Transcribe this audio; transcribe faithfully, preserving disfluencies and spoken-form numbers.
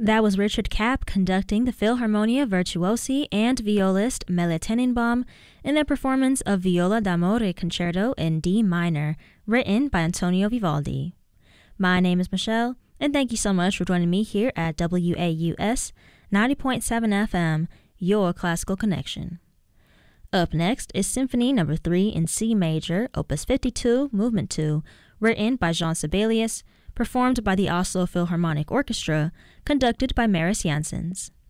That was Richard Kapp conducting the Philharmonia Virtuosi and violist Melle Tenenbaum in their performance of Viola d'Amore Concerto in D minor, written by Antonio Vivaldi. My name is Michelle, and thank you so much for joining me here at W A U S ninety point seven F M, your classical connection. Up next is Symphony Number three in C Major, Opus fifty-two, Movement two, written by Jean Sibelius, performed by the Oslo Philharmonic Orchestra, conducted by Maris Janssens.